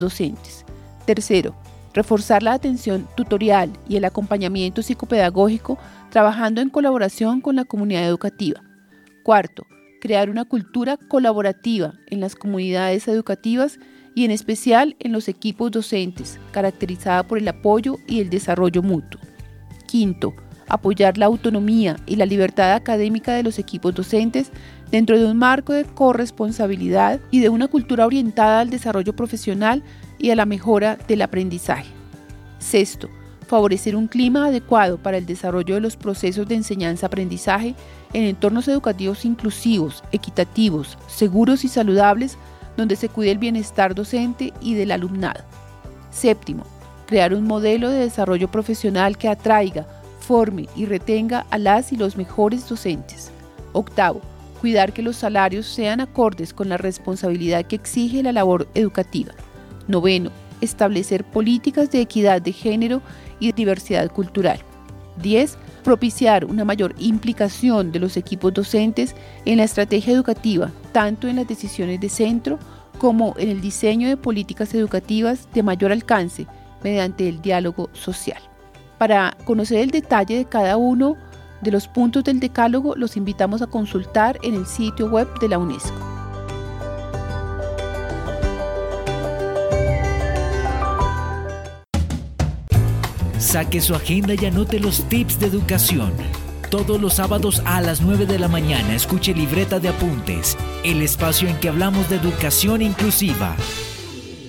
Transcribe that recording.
docentes. Tercero, reforzar la atención tutorial y el acompañamiento psicopedagógico trabajando en colaboración con la comunidad educativa. Cuarto, crear una cultura colaborativa en las comunidades educativas y en especial en los equipos docentes, caracterizada por el apoyo y el desarrollo mutuo. Quinto, apoyar la autonomía y la libertad académica de los equipos docentes dentro de un marco de corresponsabilidad y de una cultura orientada al desarrollo profesional y a la mejora del aprendizaje. Sexto, favorecer un clima adecuado para el desarrollo de los procesos de enseñanza-aprendizaje en entornos educativos inclusivos, equitativos, seguros y saludables, donde se cuide el bienestar docente y del alumnado. Séptimo, crear un modelo de desarrollo profesional que atraiga, forme y retenga a las y los mejores docentes. Octavo, cuidar que los salarios sean acordes con la responsabilidad que exige la labor educativa. Noveno, establecer políticas de equidad de género y diversidad cultural. 10. Propiciar una mayor implicación de los equipos docentes en la estrategia educativa, tanto en las decisiones de centro como en el diseño de políticas educativas de mayor alcance mediante el diálogo social. Para conocer el detalle de cada uno de los puntos del decálogo, los invitamos a consultar en el sitio web de la UNESCO. Saque su agenda y anote los tips de educación. Todos los sábados a las 9 de la mañana escuche Libreta de Apuntes, el espacio en que hablamos de educación inclusiva.